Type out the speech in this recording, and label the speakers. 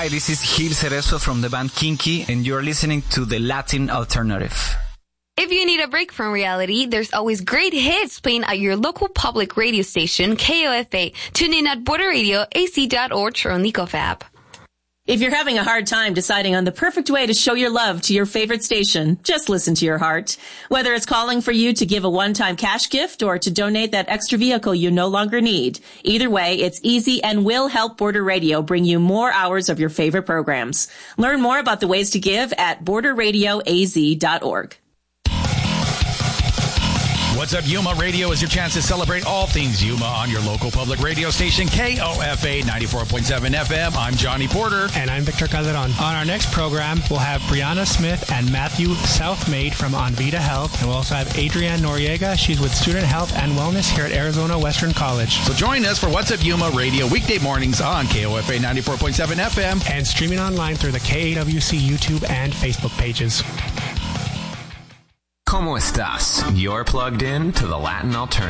Speaker 1: Hi, this is Gil Cerezo from the band Kinky, and you're listening to The Latin Alternative.
Speaker 2: If you need a break from reality, there's always great hits playing at your local public radio station, KOFA. Tune in at borderradioac.org or on the KOFA app.
Speaker 3: If you're having a hard time deciding on the perfect way to show your love to your favorite station, just listen to your heart. Whether it's calling for you to give a one-time cash gift or to donate that extra vehicle you no longer need, either way, it's easy and will help Border Radio bring you more hours of your favorite programs. Learn more about the ways to give at borderradioaz.org.
Speaker 4: What's Up Yuma Radio is your chance to celebrate all things Yuma on your local public radio station, KOFA 94.7 FM. I'm Johnny Porter.
Speaker 5: And I'm Victor Calderon. On our next program, we'll have Brianna Smith and Matthew Southmaid from Onvita Health. And we'll also have Adrienne Noriega. She's with Student Health and Wellness here at Arizona Western College.
Speaker 4: So join us for What's Up Yuma Radio weekday mornings on KOFA 94.7 FM.
Speaker 5: And streaming online through the KAWC YouTube and Facebook pages.
Speaker 6: ¿Cómo estás? You're plugged in to the Latin Alternative.